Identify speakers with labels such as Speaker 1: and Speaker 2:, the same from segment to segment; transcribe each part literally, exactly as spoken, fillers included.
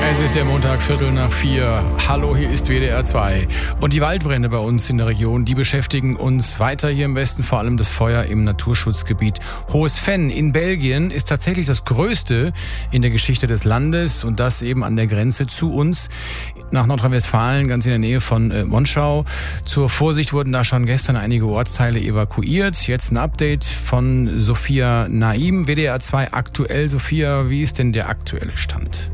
Speaker 1: Es ist der Montag, Viertel nach vier. Hallo, hier ist W D R zwei. Und die Waldbrände bei uns in der Region, die beschäftigen uns weiter hier im Westen. Vor allem das Feuer im Naturschutzgebiet Hohes Venn in Belgien ist tatsächlich das größte in der Geschichte des Landes. Und das eben an der Grenze zu uns nach Nordrhein-Westfalen, ganz in der Nähe von äh, Monschau. Zur Vorsicht wurden da schon gestern einige Ortsteile evakuiert. Jetzt ein Update von Sophia Naim, W D R zwei aktuell. Sophia, wie ist denn der aktuelle Stand?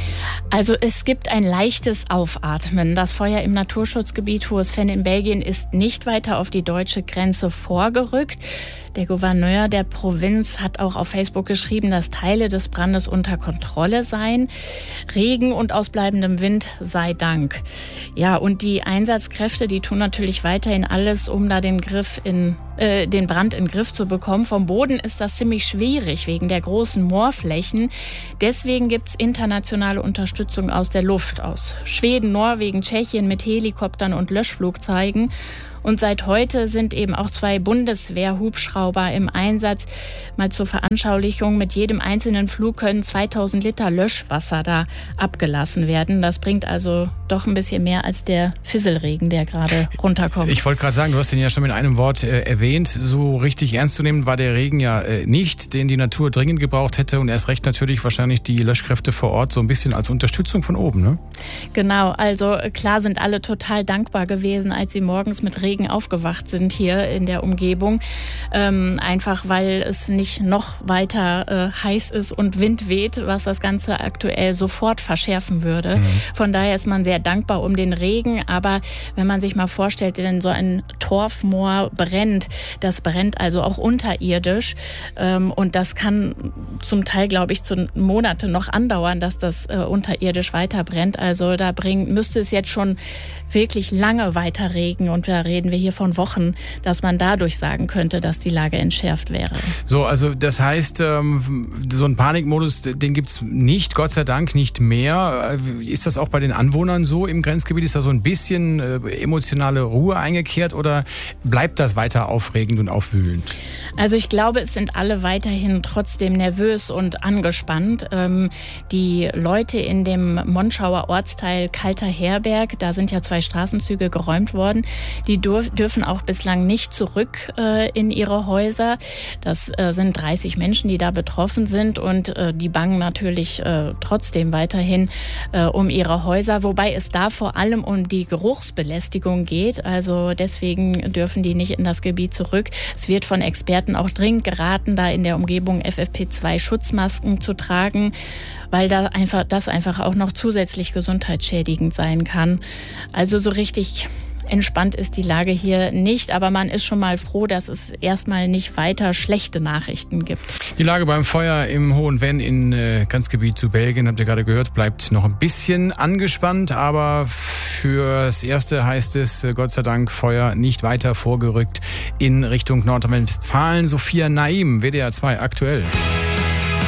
Speaker 2: Also es gibt ein leichtes Aufatmen. Das Feuer im Naturschutzgebiet Hohes Venn in Belgien ist nicht weiter auf die deutsche Grenze vorgerückt. Der Gouverneur der Provinz hat auch auf Facebook geschrieben, dass Teile des Brandes unter Kontrolle seien. Regen und ausbleibendem Wind sei Dank. Ja, und die Einsatzkräfte, die tun natürlich weiterhin alles, um da den Griff in äh, den Brand in den Griff zu bekommen. Vom Boden ist das ziemlich schwierig wegen der großen Moorflächen. Deswegen gibt's internationale Unterstützung aus der Luft, aus Schweden, Norwegen, Tschechien mit Helikoptern und Löschflugzeugen. Und seit heute sind eben auch zwei Bundeswehr-Hubschrauber im Einsatz. Mal zur Veranschaulichung, mit jedem einzelnen Flug können zweitausend Liter Löschwasser da abgelassen werden. Das bringt also doch ein bisschen mehr als der Fisselregen, der gerade runterkommt.
Speaker 1: Ich wollte gerade sagen, du hast den ja schon mit einem Wort äh, erwähnt. So richtig ernst zu nehmen war der Regen ja äh, nicht, den die Natur dringend gebraucht hätte. Und erst recht natürlich wahrscheinlich die Löschkräfte vor Ort so ein bisschen als Unterstützung von oben, ne?
Speaker 2: Genau, also klar sind alle total dankbar gewesen, als sie morgens mit Regen aufgewacht sind hier in der Umgebung. Ähm, einfach weil es nicht noch weiter äh, heiß ist und Wind weht, was das Ganze aktuell sofort verschärfen würde. Mhm. Von daher ist man sehr dankbar um den Regen. Aber wenn man sich mal vorstellt, wenn so ein Torfmoor brennt, das brennt also auch unterirdisch. Ähm, und das kann zum Teil, glaube ich, zu Monate noch andauern, dass das äh, unterirdisch weiter brennt. Also da bringt, müsste es jetzt schon wirklich lange weiter regnen. Und da reden wir hier von Wochen, dass man dadurch sagen könnte, dass die Lage entschärft wäre.
Speaker 1: So, also das heißt, ähm, so ein Panikmodus, den gibt's nicht, Gott sei Dank nicht mehr. Ist das auch bei den Anwohnern so im Grenzgebiet? Ist da so ein bisschen äh, emotionale Ruhe eingekehrt oder bleibt das weiter aufregend und aufwühlend?
Speaker 2: Also ich glaube, es sind alle weiterhin trotzdem nervös und angespannt. Ähm, die Leute in dem Monschauer Ortsteil Kalter Herberg, da sind ja zwei Straßenzüge geräumt worden, die dürfen auch bislang nicht zurück äh, in ihre Häuser. Das äh, sind dreißig Menschen, die da betroffen sind und äh, die bangen natürlich äh, trotzdem weiterhin äh, um ihre Häuser, wobei es da vor allem um die Geruchsbelästigung geht. Also deswegen dürfen die nicht in das Gebiet zurück. Es wird von Experten auch dringend geraten, da in der Umgebung F F P zwei Schutzmasken zu tragen, weil da einfach, das einfach auch noch zusätzlich gesundheitsschädigend sein kann. Also so richtig entspannt ist die Lage hier nicht, aber man ist schon mal froh, dass es erstmal nicht weiter schlechte Nachrichten gibt.
Speaker 1: Die Lage beim Feuer im Hohen Venn in äh, Grenzgebiet zu Belgien, habt ihr gerade gehört, bleibt noch ein bisschen angespannt, aber fürs Erste heißt es, äh, Gott sei Dank, Feuer nicht weiter vorgerückt in Richtung Nordrhein-Westfalen. Sophia Naim, W D R zwei aktuell.